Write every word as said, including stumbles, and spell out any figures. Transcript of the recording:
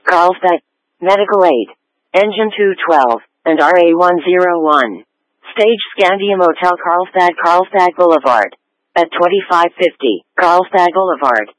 Carlsbad, Medical Aid, Engine two twelve, and R A one oh one. Stage Scandium Hotel Carlsbad Carlsbad Boulevard. At twenty-five fifty, Carlsbad Boulevard.